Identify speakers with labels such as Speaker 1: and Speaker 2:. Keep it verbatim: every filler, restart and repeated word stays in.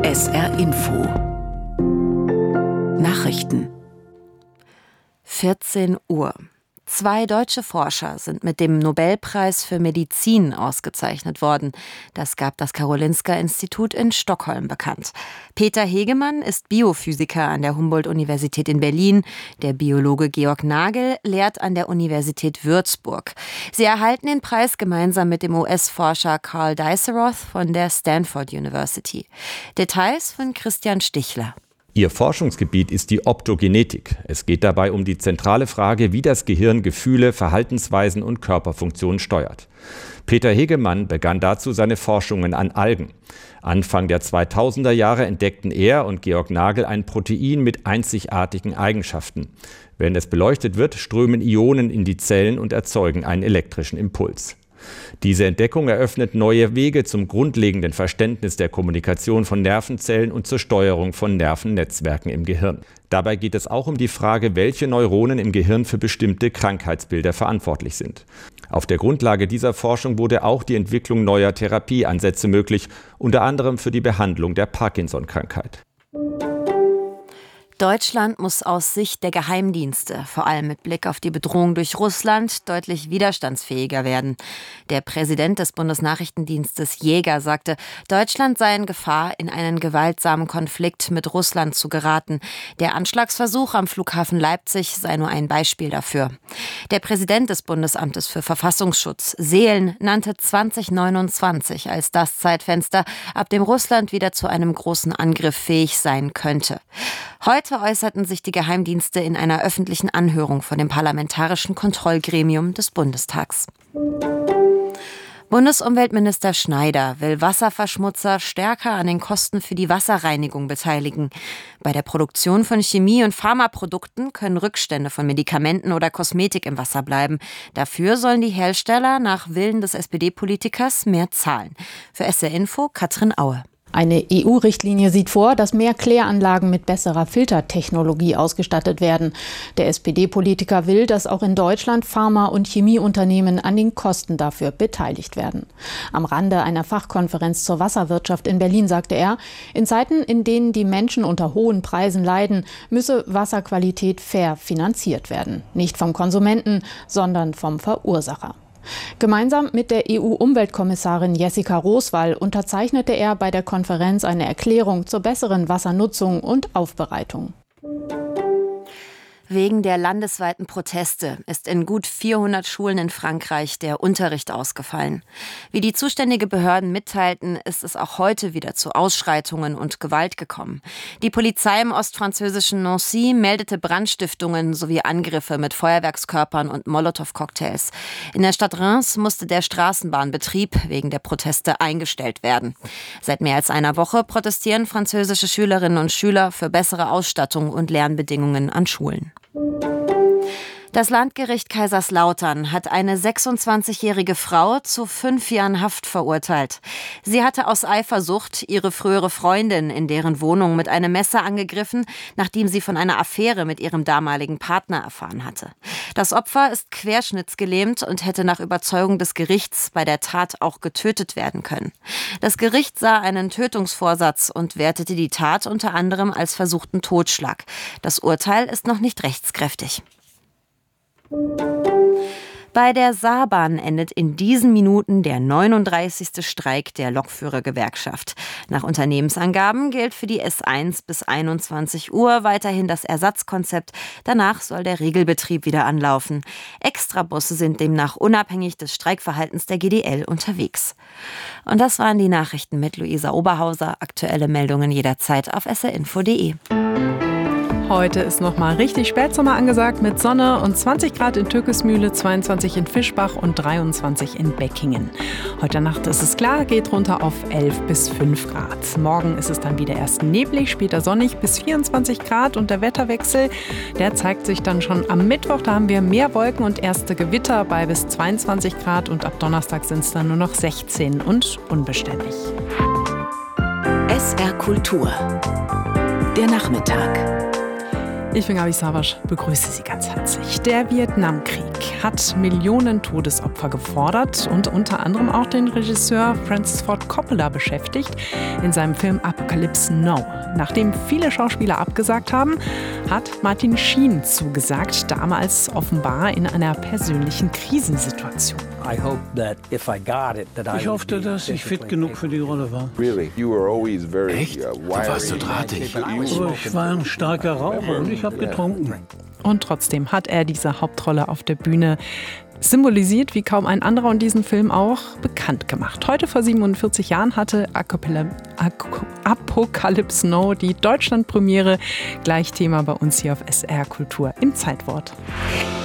Speaker 1: S R Info Nachrichten. vierzehn Uhr. Zwei deutsche Forscher sind mit dem Nobelpreis für Medizin ausgezeichnet worden. Das gab das Karolinska-Institut in Stockholm bekannt. Peter Hegemann ist Biophysiker an der Humboldt-Universität in Berlin. Der Biologe Georg Nagel lehrt an der Universität Würzburg. Sie erhalten den Preis gemeinsam mit dem U S-Forscher Carl Diceroth von der Stanford University. Details von Christian Stichler.
Speaker 2: Ihr Forschungsgebiet ist die Optogenetik. Es geht dabei um die zentrale Frage, wie das Gehirn Gefühle, Verhaltensweisen und Körperfunktionen steuert. Peter Hegemann begann dazu seine Forschungen an Algen. Anfang der zweitausender Jahre entdeckten er und Georg Nagel ein Protein mit einzigartigen Eigenschaften. Wenn es beleuchtet wird, strömen Ionen in die Zellen und erzeugen einen elektrischen Impuls. Diese Entdeckung eröffnet neue Wege zum grundlegenden Verständnis der Kommunikation von Nervenzellen und zur Steuerung von Nervennetzwerken im Gehirn. Dabei geht es auch um die Frage, welche Neuronen im Gehirn für bestimmte Krankheitsbilder verantwortlich sind. Auf der Grundlage dieser Forschung wurde auch die Entwicklung neuer Therapieansätze möglich, unter anderem für die Behandlung der Parkinson-Krankheit.
Speaker 3: Deutschland muss aus Sicht der Geheimdienste, vor allem mit Blick auf die Bedrohung durch Russland, deutlich widerstandsfähiger werden. Der Präsident des Bundesnachrichtendienstes Jäger sagte, Deutschland sei in Gefahr, in einen gewaltsamen Konflikt mit Russland zu geraten. Der Anschlagsversuch am Flughafen Leipzig sei nur ein Beispiel dafür. Der Präsident des Bundesamtes für Verfassungsschutz, Seelen, nannte zwanzig neunundzwanzig als das Zeitfenster, ab dem Russland wieder zu einem großen Angriff fähig sein könnte. Heute äußerten sich die Geheimdienste in einer öffentlichen Anhörung vor dem Parlamentarischen Kontrollgremium des Bundestags. Bundesumweltminister Schneider will Wasserverschmutzer stärker an den Kosten für die Wasserreinigung beteiligen. Bei der Produktion von Chemie- und Pharmaprodukten können Rückstände von Medikamenten oder Kosmetik im Wasser bleiben. Dafür sollen die Hersteller nach Willen des S P D-Politikers mehr zahlen. Für S R Info Katrin Aue.
Speaker 4: Eine E U-Richtlinie sieht vor, dass mehr Kläranlagen mit besserer Filtertechnologie ausgestattet werden. Der S P D-Politiker will, dass auch in Deutschland Pharma- und Chemieunternehmen an den Kosten dafür beteiligt werden. Am Rande einer Fachkonferenz zur Wasserwirtschaft in Berlin sagte er, in Zeiten, in denen die Menschen unter hohen Preisen leiden, müsse Wasserqualität fair finanziert werden. Nicht vom Konsumenten, sondern vom Verursacher. Gemeinsam mit der E U-Umweltkommissarin Jessica Roswall unterzeichnete er bei der Konferenz eine Erklärung zur besseren Wassernutzung und Aufbereitung.
Speaker 3: Wegen der landesweiten Proteste ist in gut vierhundert Schulen in Frankreich der Unterricht ausgefallen. Wie die zuständigen Behörden mitteilten, ist es auch heute wieder zu Ausschreitungen und Gewalt gekommen. Die Polizei im ostfranzösischen Nancy meldete Brandstiftungen sowie Angriffe mit Feuerwerkskörpern und Molotow-Cocktails. In der Stadt Reims musste der Straßenbahnbetrieb wegen der Proteste eingestellt werden. Seit mehr als einer Woche protestieren französische Schülerinnen und Schüler für bessere Ausstattung und Lernbedingungen an Schulen. Das Landgericht Kaiserslautern hat eine sechsundzwanzigjährige Frau zu fünf Jahren Haft verurteilt. Sie hatte aus Eifersucht ihre frühere Freundin in deren Wohnung mit einem Messer angegriffen, nachdem sie von einer Affäre mit ihrem damaligen Partner erfahren hatte. Das Opfer ist querschnittsgelähmt und hätte nach Überzeugung des Gerichts bei der Tat auch getötet werden können. Das Gericht sah einen Tötungsvorsatz und wertete die Tat unter anderem als versuchten Totschlag. Das Urteil ist noch nicht rechtskräftig. Bei der Saarbahn endet in diesen Minuten der neununddreißigste Streik der Lokführergewerkschaft. Nach Unternehmensangaben gilt für die S eins bis einundzwanzig Uhr weiterhin das Ersatzkonzept. Danach soll der Regelbetrieb wieder anlaufen. Extrabusse sind demnach unabhängig des Streikverhaltens der G D L unterwegs. Und das waren die Nachrichten mit Luisa Oberhauser. Aktuelle Meldungen jederzeit auf s r info punkt d e.
Speaker 5: Heute ist noch mal richtig Spätsommer angesagt mit Sonne und zwanzig Grad in Türkismühle, zweiundzwanzig in Fischbach und dreiundzwanzig in Beckingen. Heute Nacht ist es klar, geht runter auf elf bis fünf Grad. Morgen ist es dann wieder erst neblig, später sonnig bis vierundzwanzig Grad und der Wetterwechsel, der zeigt sich dann schon am Mittwoch. Da haben wir mehr Wolken und erste Gewitter bei bis zweiundzwanzig Grad und ab Donnerstag sind es dann nur noch sechzehn und unbeständig.
Speaker 1: S R Kultur. Der Nachmittag.
Speaker 5: Ich bin Gabi Savasch, begrüße Sie ganz herzlich. Der Vietnamkrieg. hat Millionen Todesopfer gefordert und unter anderem auch den Regisseur Francis Ford Coppola beschäftigt in seinem Film Apocalypse Now. Nachdem viele Schauspieler abgesagt haben, hat Martin Sheen zugesagt, damals offenbar in einer persönlichen Krisensituation.
Speaker 6: Ich hoffte, dass ich fit genug für die Rolle war.
Speaker 7: Echt? Du warst so drahtig.
Speaker 6: Aber ich war ein starker Raucher und ich habe getrunken.
Speaker 5: Und trotzdem hat er diese Hauptrolle auf der Bühne symbolisiert, wie kaum ein anderer, und diesen Film auch bekannt gemacht. Heute vor siebenundvierzig Jahren hatte Apocalypse Now die Deutschlandpremiere. Gleich Thema bei uns hier auf S R Kultur im Zeitwort.